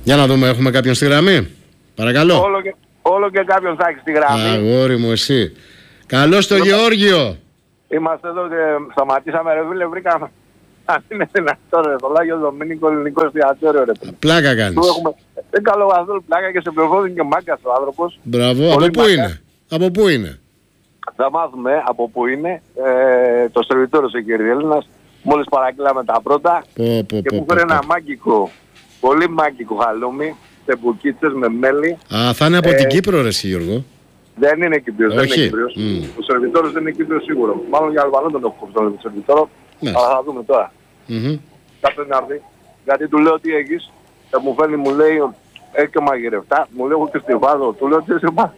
Για να δούμε, έχουμε κάποιον στη γραμμή. Παρακαλώ. Όλο και κάποιον θα έχει στη γραμμή. Αγόρι μου, εσύ. Καλώς το Γεώργιο. Είμαστε εδώ και σταματήσαμε, ρε φίλε, βρήκαμε. Αν είναι δυνατόν, ρε, το Άγιο Δομήνικο ελληνικό εστιατόριο, ρε φίλε. Πλάκα κάνεις. Δεν καλό καθόλου πλάκα και σε πληροφόρησε και μάγκας ο άνθρωπος. Μπράβο, από πού είναι? Από πού είναι? Θα μάθουμε από πού είναι. Το σερβιτόρος εκεί, Έλληνας. Μόλις παραγγείλαμε τα πρώτα. Και μου φέρε ένα μάγκικο, πολύ μάγκικο χαλούμι, σε μπουκίτσες με μέλι. Α, θα είναι από την Κύπρο, ρε εσύ, Γιώργο. Δεν είναι Κύπριος, δεν είναι Κύπριος. Ο σερβιτόρος δεν είναι Κύπριος σίγουρο. Μάλλον για Αλβανό τον έχω κόψει τον σερβιτόρο. Αλλά θα δούμε τώρα. Κάποιος να έρθει. Γιατί του λέω τι έχεις. Και μου φέρνει, μου λέει, έχει και μαγειρευτά. Μου λέει, έχω και στιβάδο. Του λέω, τι είσαι πας.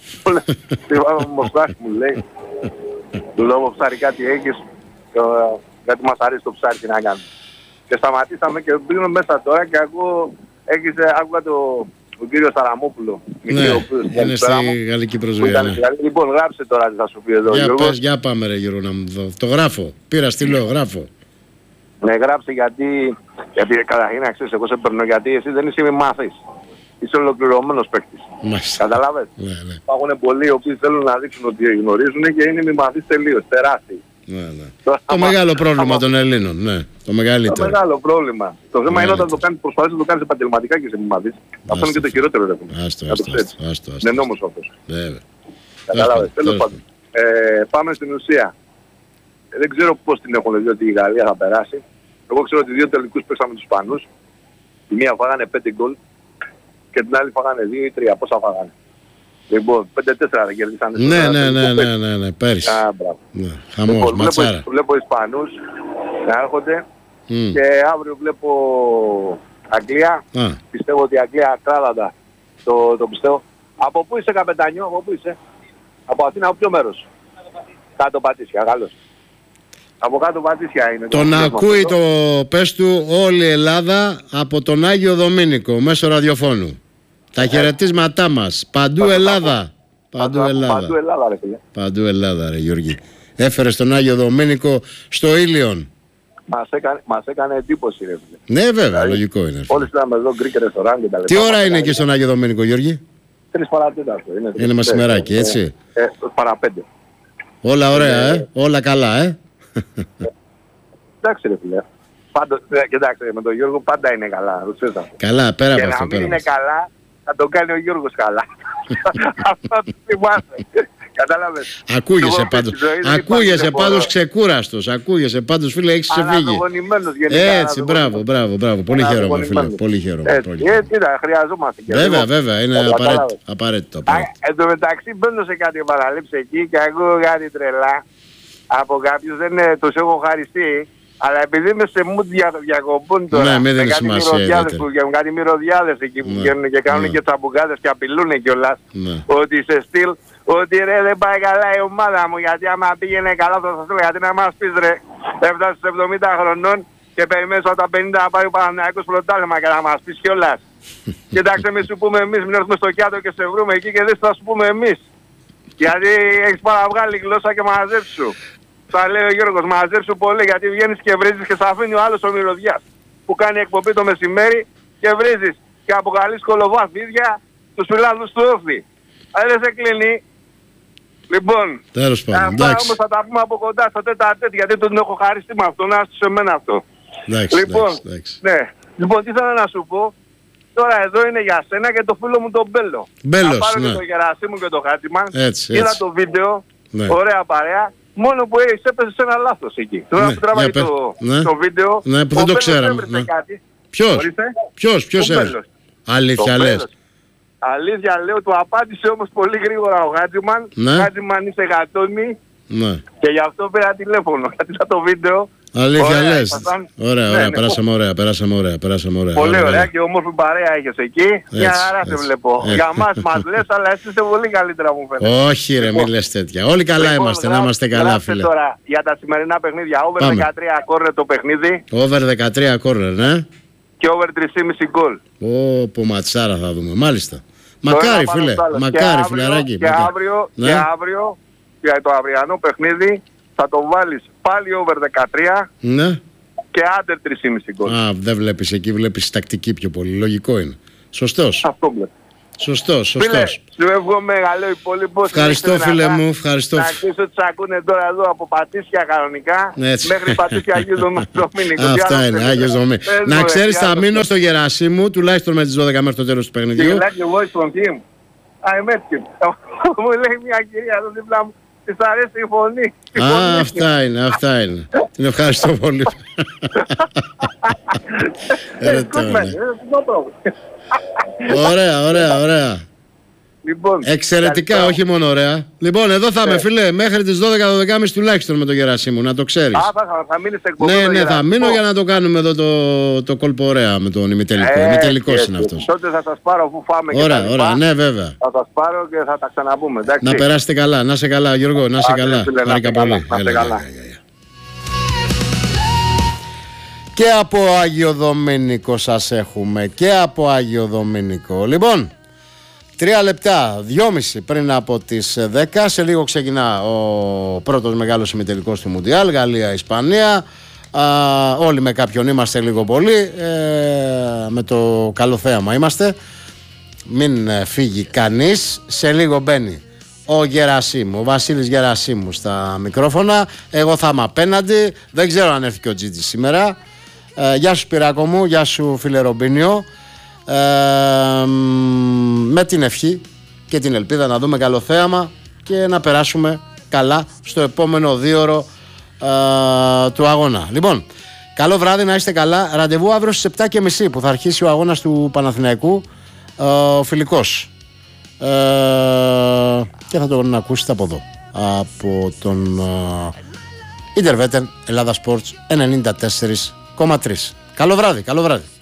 Στιβάδο μου μοστάκι, μου λέει. Του λέω, ψάρι κάτι έχεις. Γιατί μας αρέσει το ψάρι, τι να κάνουμε. Και σταματήσαμε και μπαίνω μέσα τώρα και άκουγα ο κύριος Σαραμόπουλο. Ναι, είναι στη γαλλική προσβία. Ναι. Λοιπόν, γράψε τώρα τι θα σου πει εδώ. Για πάμε, ρε Γιώργο, να μου δω. Το γράφω. Πήρα, στείλω, γράφω. Ναι, γράψε γιατί καταρχήν να ξέρεις, εγώ σε παίρνω γιατί εσύ δεν είσαι μη μάθης. Είσαι ολοκληρωμένος παίκτης. Καταλάβες. Ναι. Υπάρχουν πολλοί οι οποίοι θέλουν να δείξουν ότι γνωρίζουν και είναι μη μάθης τελείως, τεράστιοι. Ναι. Το μεγάλο πρόβλημα των Ελλήνων, ναι. Το μεγαλύτερο. Το μεγάλο πρόβλημα. Το θέμα είναι όταν προσπαθείς να το κάνεις επαγγελματικά και σε μη μάθης. Αυτό είναι και το χειρότερο, ρε φίλε. Άστο. Δεν είναι όμως αυτός. Βέβαια. Καταλάβες. Τέλος πάντων. Πάμε στην ουσία. Δεν ξέρω πώς την έχουν δει ότι η Γαλλία θα περάσει. Εγώ ξέρω ότι 2 τελικούς παίξαμε τους Ισπανούς. Η μία φάγανε 5 γκολ και την άλλη φάγανε 2 ή 3. Πόσα φάγανε? Λοιπόν, 5-4 δεν κερδίσανε. Ναι, πέρυσι. Χαμός, ματσάρα. Βλέπω Ισπανούς να έρχονται και αύριο βλέπω Αγγλία. Πιστεύω ότι η Αγγλία κράτατα το πιστεύω. Από πού είσαι, καπετάνιο, από πού είσαι? Από Αθήνα, από ποιο μέρος? Κάτω Πατήσια, καλώς. Από κάτω Πατήσια είναι. Τον ακούει το πες του όλη η Ελλάδα από τον Άγιο Δομήνικο μέσω ραδιοφώνου. Τα χαιρετίσματά μας. Παντού Ελλάδα. Παντού Ελλάδα, ρε φίλε. Παντού Ελλάδα, ρε Γιώργη. Έφερε τον Άγιο Δομήνικο στο Ήλιον. Μας έκανε εντύπωση, ρε φίλε. Ναι, βέβαια, λογικό είναι. Όλοι είδαμε εδώ γκρίκ ρεστοράν και τα λεπτά. Τι ώρα είναι εκεί στον Άγιο Δομήνικο, Γιώργη? 3 παρατέταρτο. Είναι μεσημεράκι, έτσι. Παρά 5. Όλα ωραία, όλα καλά, Εντάξει, ρε φίλε. Κοιτάξτε, με τον Γιώργο πάντα είναι καλά. Καλά, πέρα από αυτό. Και να μην είναι καλά, θα τον κάνει ο Γιώργος καλά. Αυτό το θυμάσαι. Κατάλαβες. Ακούγεσαι πάντως ξεκούραστος. Ακούγεσαι πάντως, φίλε, έχεις ξεφύγει. Αναδογονημένος γενικά. Έτσι, μπράβο. Πολύ χαίρομαι, φίλε. Πολύ χαίρομαι. Έτσι, χρειαζόμαστε. Βέβαια, είναι απαραίτητο. Εν τω μεταξύ μπαίνω σε κάτι παραλήψη εκεί και ακούω κάτι τρελά από κάποιους, δεν τους έχω χαριστεί. Αλλά επειδή είμαι σε mood διακοπών τώρα, με κάτι μυρωδιάδες που βγαίνουν, κάτι μυρωδιάδες εκεί που βγαίνουν και κάνουν και τσαμπουκάδες και απειλούν κιόλας, ότι σε στυλ, ότι ρε δεν πάει καλά η ομάδα μου, γιατί άμα πήγαινε καλά θα σας έλεγα, γιατί να μας πεις ρε, έφτασε στους 70 χρονών και περιμένεις όταν 50 να πάει ο Παναθηναϊκός πρωτάθλημα και να μας πεις κιόλας. Κοιτάξτε, μη σου πούμε εμείς, μην έρθουμε στο Κιάτο και σε βρούμε εκεί και δεν θα σου πούμε εμείς. Γιατί έχεις παραβγάλει γλώσσα και μαζέψου. Θα λέει ο Γιώργος, μαζέψου πολύ γιατί βγαίνεις και βρίζεις και σε αφήνει ο άλλος ο μυρωδιάς που κάνει εκπομπή το μεσημέρι και βρίζεις και αποκαλείς κολοβάθιδια τους φιλάδους του όφη. Αλλά δεν σε κλείνει. Λοιπόν, όμως θα τα πούμε από κοντά στο τέτα-τέτ γιατί τον έχω χαριστεί με αυτό, να έρθει σε μένα αυτό. Λοιπόν, τι θέλω να σου πω. Τώρα εδώ είναι για σένα και το φίλο μου τον Μπέλο. Μπέλος, θα πάρω και το Γερασίμου και το Χάτιμαν. Είδα το βίντεο, ωραία παρέα. Μόνο που έπαιζε σε ένα λάθος εκεί. Τώρα που τραβάει το βίντεο, ναι, που δεν το ξέραμε. Ποιος Αλήθεια λες? Αλήθεια λέω, του απάντησε όμως πολύ γρήγορα ο Χάτιμαν. Χάτιμαν είσαι γατόνι και γι' αυτό πήρα τηλέφωνο. Γιατί είδα το βίντεο. Αλήθεια λες? Ωραία, περάσαμε ωραία. Πολύ ωραία και όμορφη παρέα έχεις εκεί. Μια χαρά σε βλέπω. Για μας λες, αλλά εσείς είστε πολύ καλύτερα μου φαίνεται. Όχι ρε, μην λες τέτοια. Όλοι καλά είμαστε, να είμαστε καλά φίλε. Τώρα για τα σημερινά παιχνίδια, over 13 κόρνερ το παιχνίδι. Over 13 κόρνερ, ναι. Και over 3,5 γκολ. Πω ματσάρα θα δούμε, μάλιστα. Μακάρι φίλε, φιλαράκι. Και αύριο, για το αυριανό παιχνίδι, θα το βάλεις πάλι over 13 και άντερ 3,5 γκολ. Δεν βλέπεις εκεί, βλέπεις τακτική πιο πολύ. Λογικό είναι. Σωστός. Αυτό βλέπω. Σωστός. Φίλε, σου εύχομαι καλό υπόλοιπο. Ευχαριστώ φίλε μου, ευχαριστώ. Να ακούσεις ότι σ' ακούνε τώρα εδώ από Πατήσια κανονικά μέχρι Πατήσια Αγίου Δομήνικου. Αυτά είναι, Άγιος Δομήνικου. Να ξέρεις, θα μείνω στο Γερασίμου τουλάχιστον με τις 12 μέχρι το τέλος του παιχνιδιού. Και γελάει και voice from him. I met him. Μου λέει μια κυρία εδώ δίπλα μου, της αρέσει η φωνή. Αυτά είναι. Την ευχαριστώ πολύ. Ωραία. Λοιπόν, εξαιρετικά, όχι μόνο ωραία. Λοιπόν, εδώ θα είμαι, φίλε, μέχρι τις 12-12.30 τουλάχιστον με τον Γερασίμου, να το ξέρεις. Θα μείνεις στην εκπομπή. Ναι, θα μείνω για να το κάνουμε εδώ το κόλπο ωραία με τον ημιτελικό. Ημιτελικός είναι αυτός. Τότε θα σας πάρω αφού φάμε και ωραία, ωραία, ναι, βέβαια. Θα σας πάρω και θα τα ξαναπούμε, εντάξει. Να περάσετε καλά, να είσαι καλά, Γιώργο, να είσαι καλά. Χάρηκα πολύ. Και από Άγιο Δομήνικο σας έχουμε, και από Άγιο Δομήνικο. Λοιπόν, 3 λεπτά, 2,5 πριν από τις 10. Σε λίγο ξεκινά ο πρώτος μεγάλος ημιτελικός του Μουντιάλ, Γαλλία-Ισπανία. Όλοι με κάποιον είμαστε λίγο πολύ, με το καλό θέαμα είμαστε. Μην φύγει κανείς. Σε λίγο μπαίνει ο Γερασίμου, ο Βασίλης Γερασίμου στα μικρόφωνα. Εγώ θα είμαι απέναντι. Δεν ξέρω αν έρθει και ο Τζίτζης σήμερα. Γεια σου Σπυράκο μου, γεια σου φίλε Ρομπίνιο. Με την ευχή και την ελπίδα να δούμε καλό θέαμα και να περάσουμε καλά στο επόμενο 2ωρο του αγώνα. Λοιπόν, καλό βράδυ, να είστε καλά. Ραντεβού αύριο στις 7:30 που θα αρχίσει ο αγώνας του Παναθηναϊκού, ο φιλικός, και θα τον ακούσετε από εδώ, από τον Ιντερβέτεν Ελλάδα Sports 94,3. Καλό βράδυ.